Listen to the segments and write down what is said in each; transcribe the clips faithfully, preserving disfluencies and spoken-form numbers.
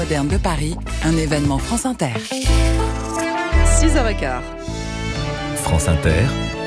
Moderne de Paris, un événement France Inter. six heures quinze. France Inter,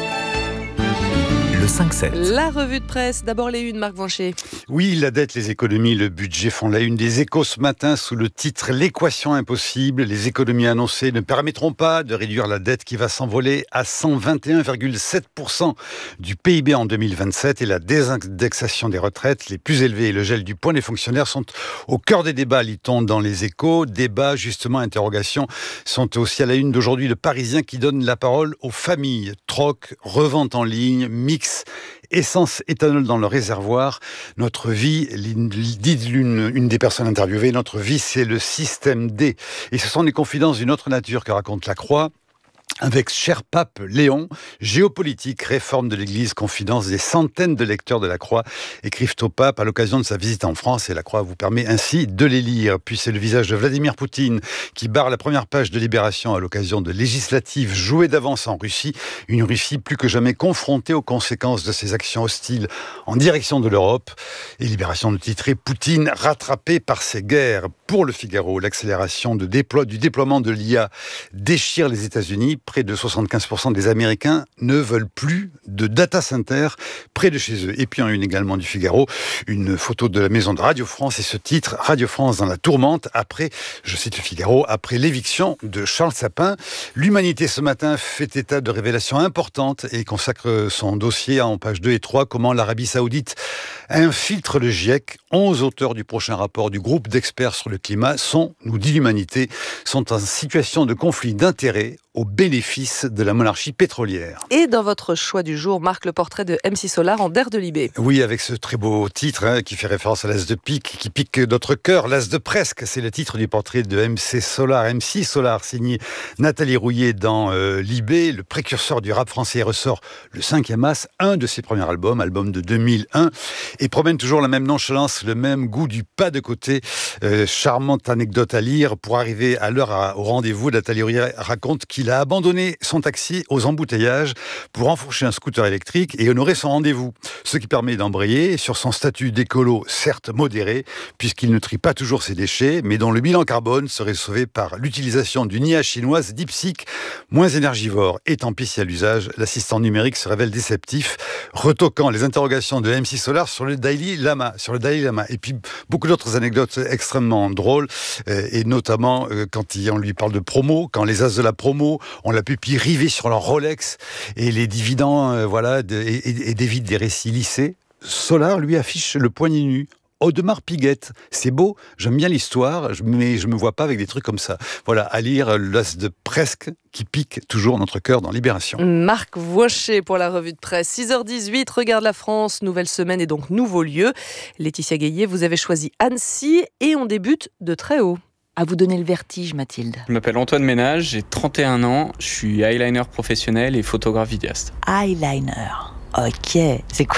le cinq sept. La revue de presse, d'abord les unes, Marc Vancher. Oui, la dette, les économies, le budget font la une des Échos ce matin sous le titre « L'équation impossible ». Les économies annoncées ne permettront pas de réduire la dette qui va s'envoler à cent vingt et un virgule sept pour cent du P I B en deux mille vingt-sept et la désindexation des retraites les plus élevées et le gel du point des fonctionnaires sont au cœur des débats, lit-on dans les Échos. Débats, justement, interrogations sont aussi à la une d'aujourd'hui. Le Parisien qui donne la parole aux familles. Troc, revente en ligne, mix, essence, éthanol dans le réservoir. Notre vie, dit l'une une des personnes interviewées, notre vie c'est le système D. Et ce sont des confidences d'une autre nature que raconte La Croix. Avec cher pape Léon, géopolitique, réforme de l'Église, confidence des centaines de lecteurs de La Croix écrivent au pape à l'occasion de sa visite en France et La Croix vous permet ainsi de les lire. Puis c'est le visage de Vladimir Poutine qui barre la première page de Libération à l'occasion de législatives jouées d'avance en Russie. Une Russie plus que jamais confrontée aux conséquences de ses actions hostiles en direction de l'Europe. Et Libération de titrer Poutine rattrapé par ses guerres. Pour le Figaro, l'accélération de déplo- du déploiement de l'I A déchire les États-Unis. Près de soixante-quinze pour cent des Américains ne veulent plus de data center près de chez eux. Et puis en une également du Figaro, une photo de la maison de Radio France et ce titre, Radio France dans la tourmente, après, je cite le Figaro, après l'éviction de Charles Sapin. L'Humanité ce matin fait état de révélations importantes et consacre son dossier en pages deux et trois, comment l'Arabie Saoudite infiltre le GIEC. onze auteurs du prochain rapport du groupe d'experts sur le climat sont, nous dit l'Humanité, sont en situation de conflit d'intérêts au bénéfice de la monarchie pétrolière. Et dans votre choix du jour, Marc, le portrait de M C Solar en Der de Libé. Oui, avec ce très beau titre hein, qui fait référence à l'as de pique, qui pique notre cœur, l'as de presque. C'est le titre du portrait de M C Solar, M C Solar, signé Nathalie Rouillet dans euh, Libé. Le précurseur du rap français ressort le cinquième as, un de ses premiers albums, album de deux mille un, et promène toujours la même nonchalance, le même goût du pas de côté. Euh, charmante anecdote à lire. Pour arriver à l'heure à, au rendez-vous, Nathalie Rouillet raconte qu'il Il a abandonné son taxi aux embouteillages pour enfourcher un scooter électrique et honorer son rendez-vous. Ce qui permet d'embrayer sur son statut d'écolo, certes modéré, puisqu'il ne trie pas toujours ses déchets, mais dont le bilan carbone serait sauvé par l'utilisation d'une I A chinoise DeepSeek, moins énergivore. Et tant pis si à l'usage, l'assistant numérique se révèle déceptif, retoquant les interrogations de M C Solar sur le Dalai Lama. Sur le Dalai Lama. Et puis beaucoup d'autres anecdotes extrêmement drôles, euh, et notamment euh, quand il, on lui parle de promo, quand les as de la promo on l'a pupille rivée sur leur Rolex et les dividends euh, voilà, de, et, et d'évite des récits lissés. Solar lui affiche le poignet nu. Audemars Piguet, c'est beau, j'aime bien l'histoire, mais je me vois pas avec des trucs comme ça. Voilà, à lire l'as de presque qui pique toujours notre cœur dans Libération. Marc Vancher pour la revue de presse. six heures dix-huit, Regarde la France, nouvelle semaine et donc nouveau lieu. Laetitia Gaillet, vous avez choisi Annecy et on débute de très haut. À vous donner le vertige, Mathilde. Je m'appelle Antoine Ménage, j'ai trente et un ans, je suis eyeliner professionnel et photographe vidéaste. Eyeliner. Ok, c'est quoi ?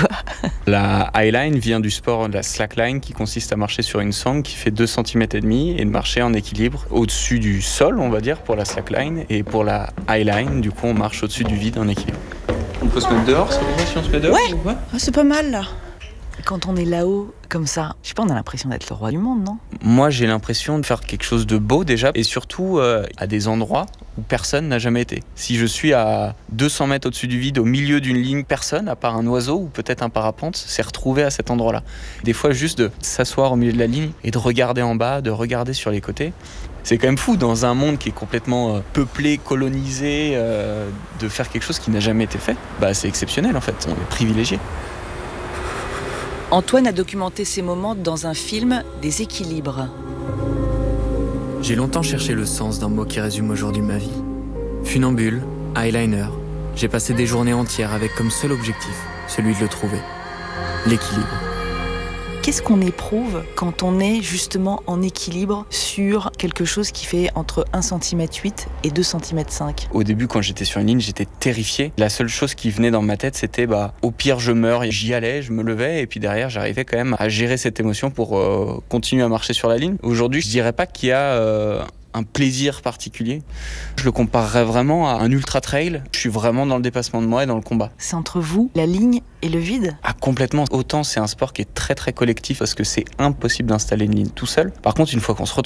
La eyeline vient du sport de la slackline qui consiste à marcher sur une sangle qui fait deux centimètres et demi et de marcher en équilibre au-dessus du sol, on va dire, pour la slackline. Et pour la eyeline, du coup, on marche au-dessus du vide en équilibre. On peut se mettre dehors, ça vous va si on se met dehors ? Ouais, ouais. Ah, c'est pas mal là. Quand on est là-haut, comme ça, je sais pas, on a l'impression d'être le roi du monde, non ? Moi, j'ai l'impression de faire quelque chose de beau déjà, et surtout euh, à des endroits où personne n'a jamais été. Si je suis à deux cents mètres au-dessus du vide, au milieu d'une ligne, personne, à part un oiseau ou peut-être un parapente, s'est retrouvé à cet endroit-là. Des fois, juste de s'asseoir au milieu de la ligne et de regarder en bas, de regarder sur les côtés. C'est quand même fou, dans un monde qui est complètement euh, peuplé, colonisé, euh, de faire quelque chose qui n'a jamais été fait. Bah, c'est exceptionnel en fait, on est privilégiés. Antoine a documenté ces moments dans un film, Des équilibres. J'ai longtemps cherché le sens d'un mot qui résume aujourd'hui ma vie. Funambule, eyeliner, j'ai passé des journées entières avec comme seul objectif celui de le trouver. L'équilibre. Qu'est-ce qu'on éprouve quand on est justement en équilibre sur quelque chose qui fait entre un virgule huit centimètre et deux virgule cinq centimètres ? Au début, quand j'étais sur une ligne, j'étais terrifié. La seule chose qui venait dans ma tête, c'était bah, au pire, je meurs. Et j'y allais, je me levais, et puis derrière, j'arrivais quand même à gérer cette émotion pour euh, continuer à marcher sur la ligne. Aujourd'hui, je dirais pas qu'il y a euh, un plaisir particulier. Je le comparerais vraiment à un ultra trail. Je suis vraiment dans le dépassement de moi et dans le combat. C'est entre vous, la ligne et le vide ? Ah, complètement. Autant c'est un sport qui est très très collectif parce que c'est impossible d'installer une ligne tout seul. Par contre, une fois qu'on se retrouve